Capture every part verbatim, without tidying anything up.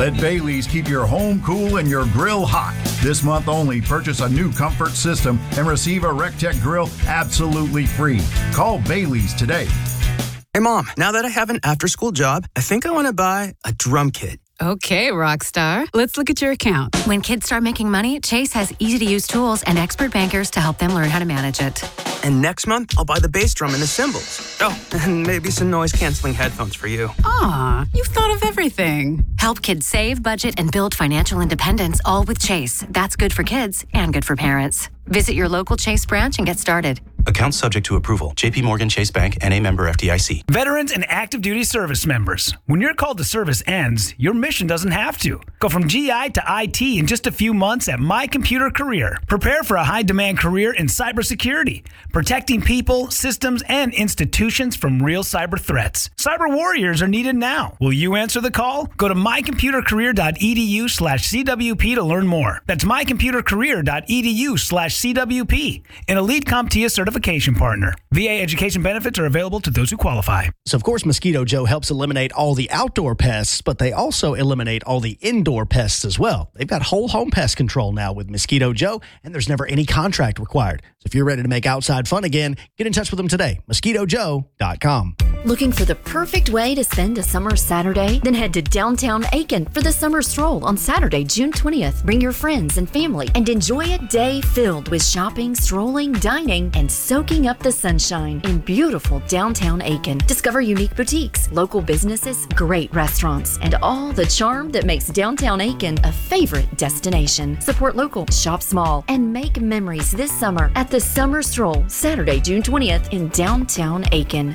Let Bailey's keep your home cool and your grill hot. This month only, purchase a new comfort system and receive a RecTech grill absolutely free. Call Bailey's today. Hey, Mom, now that I have an after-school job, I think I want to buy a drum kit. Okay, Rockstar. Let's look at your account. When kids start making money, Chase has easy-to-use tools and expert bankers to help them learn how to manage it. And next month, I'll buy the bass drum and the cymbals. Oh, and maybe some noise-canceling headphones for you. Aw, you've thought of everything. Help kids save, budget, and build financial independence, all with Chase. That's good for kids and good for parents. Visit your local Chase branch and get started. Account subject to approval. J P Morgan Chase Bank, N A member F D I C. Veterans and active duty service members. When your call to service ends, your mission doesn't have to. Go from G I to I T in just a few months at My Computer Career. Prepare for a high-demand career in cybersecurity, protecting people, systems, and institutions from real cyber threats. Cyber warriors are needed now. Will you answer the call? Go to mycomputercareer.edu slash CWP to learn more. That's mycomputercareer.edu slash CWP. An elite CompTIA certification partner. V A education benefits are available to those who qualify. So, of course, Mosquito Joe helps eliminate all the outdoor pests, but they also eliminate all the indoor pests as well. They've got whole home pest control now with Mosquito Joe, and there's never any contract required. So if you're ready to make outside fun again, get in touch with them today. mosquito joe dot com. Looking for the perfect way to spend a summer Saturday? Then head to downtown Aiken for the summer stroll on Saturday, June twentieth. Bring your friends and family and enjoy a day filled with shopping, strolling, dining, and soaking up the sunshine in beautiful downtown Aiken. Discover unique boutiques, local businesses, great restaurants, and all the charm that makes downtown Aiken a favorite destination. Support local, shop small, and make memories this summer at the Summer Stroll, Saturday, June twentieth in downtown Aiken.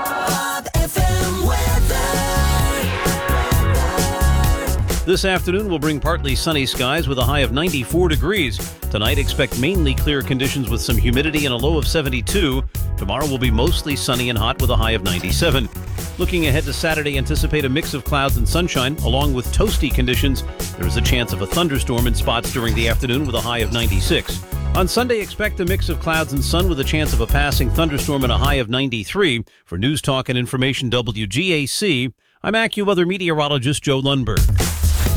This afternoon will bring partly sunny skies with a high of ninety-four degrees. Tonight, expect mainly clear conditions with some humidity and a low of seventy-two. Tomorrow will be mostly sunny and hot with a high of ninety-seven. Looking ahead to Saturday, anticipate a mix of clouds and sunshine, along with toasty conditions. There is a chance of a thunderstorm in spots during the afternoon with a high of ninety-six. On Sunday, expect a mix of clouds and sun with a chance of a passing thunderstorm and a high of ninety-three. For News Talk and Information W G A C, I'm AccuWeather meteorologist Joe Lundberg.